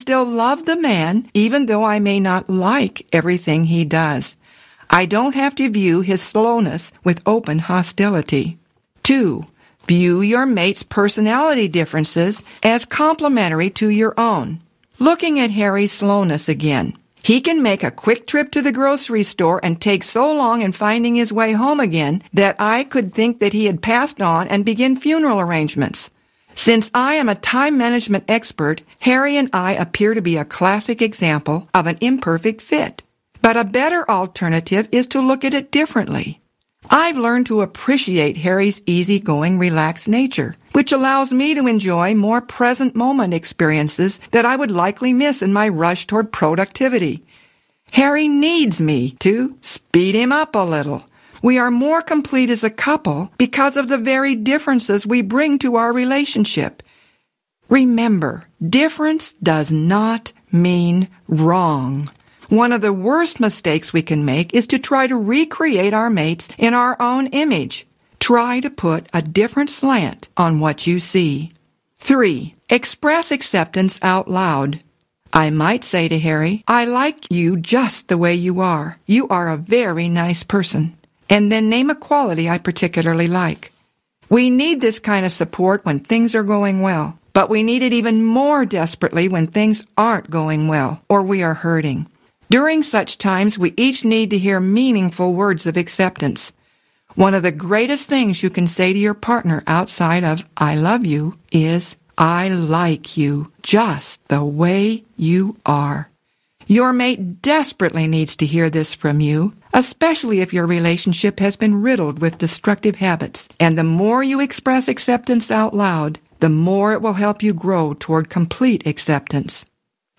still love the man even though I may not like everything he does. I don't have to view his slowness with open hostility. 2. View your mate's personality differences as complementary to your own. Looking at Harry's slowness again. He can make a quick trip to the grocery store and take so long in finding his way home again that I could think that he had passed on and begin funeral arrangements. Since I am a time management expert, Harry and I appear to be a classic example of an imperfect fit. But a better alternative is to look at it differently. I've learned to appreciate Harry's easygoing, relaxed nature, which allows me to enjoy more present moment experiences that I would likely miss in my rush toward productivity. Harry needs me to speed him up a little. We are more complete as a couple because of the very differences we bring to our relationship. Remember, difference does not mean wrong. One of the worst mistakes we can make is to try to recreate our mates in our own image. Try to put a different slant on what you see. 3. Express acceptance out loud. I might say to Harry, I like you just the way you are. You are a very nice person. And then name a quality I particularly like. We need this kind of support when things are going well, but we need it even more desperately when things aren't going well or we are hurting. During such times, we each need to hear meaningful words of acceptance. One of the greatest things you can say to your partner outside of I love you is I like you just the way you are. Your mate desperately needs to hear this from you, especially if your relationship has been riddled with destructive habits. And the more you express acceptance out loud, the more it will help you grow toward complete acceptance.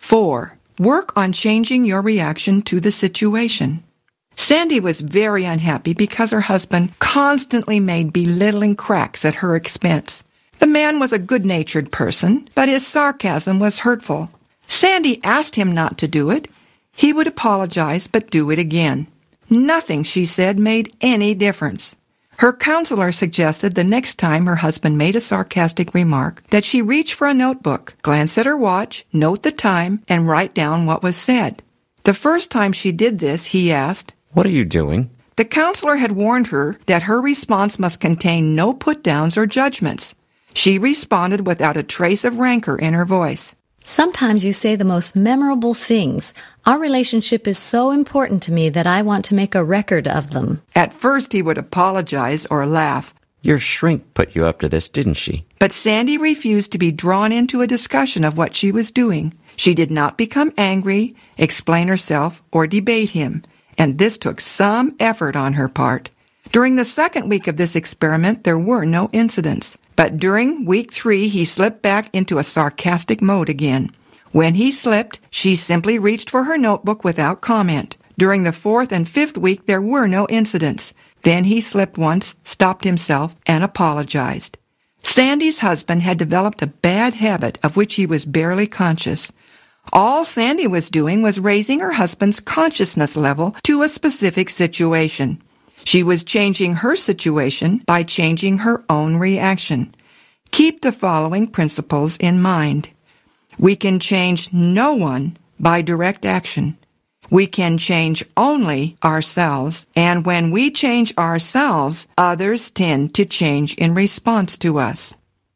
4. Work on changing your reaction to the situation. Sandy was very unhappy because her husband constantly made belittling cracks at her expense. The man was a good-natured person, but his sarcasm was hurtful. Sandy asked him not to do it. He would apologize, but do it again. Nothing, she said, made any difference. Her counselor suggested the next time her husband made a sarcastic remark that she reach for a notebook, glance at her watch, note the time, and write down what was said. The first time she did this, he asked, "What are you doing?" The counselor had warned her that her response must contain no put-downs or judgments. She responded without a trace of rancor in her voice. Sometimes you say the most memorable things. Our relationship is so important to me that I want to make a record of them. At first he would apologize or laugh. Your shrink put you up to this, didn't she? But Sandy refused to be drawn into a discussion of what she was doing. She did not become angry, explain herself, or debate him, and this took some effort on her part. During the second week of this experiment, there were no incidents. But during week 3, he slipped back into a sarcastic mode again. When he slipped, she simply reached for her notebook without comment. During the 4th and 5th week, there were no incidents. Then he slipped once, stopped himself, and apologized. Sandy's husband had developed a bad habit of which he was barely conscious. All Sandy was doing was raising her husband's consciousness level to a specific situation. She was changing her situation by changing her own reaction. Keep the following principles in mind. We can change no one by direct action. We can change only ourselves, and when we change ourselves, others tend to change in response to us.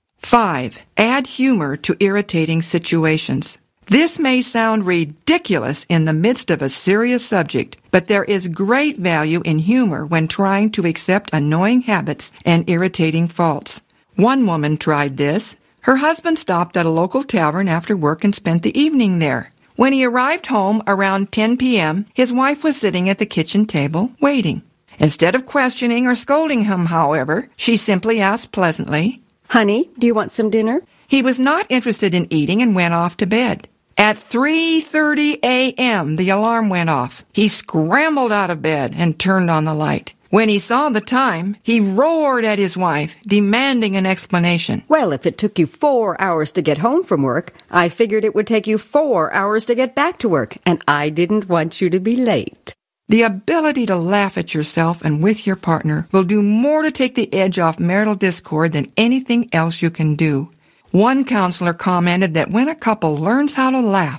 5. Add humor to irritating situations. This may sound ridiculous in the midst of a serious subject, but there is great value in humor when trying to accept annoying habits and irritating faults. One woman tried this. Her husband stopped at a local tavern after work and spent the evening there. When he arrived home around 10 p.m., his wife was sitting at the kitchen table, waiting. Instead of questioning or scolding him, however, she simply asked pleasantly, "Honey, do you want some dinner?" He was not interested in eating and went off to bed. At 3:30 a.m., the alarm went off. He scrambled out of bed and turned on the light. When he saw the time, he roared at his wife, demanding an explanation. "Well, if it took you 4 hours to get home from work, I figured it would take you 4 hours to get back to work, and I didn't want you to be late." The ability to laugh at yourself and with your partner will do more to take the edge off marital discord than anything else you can do. One counselor commented that when a couple learns how to laugh,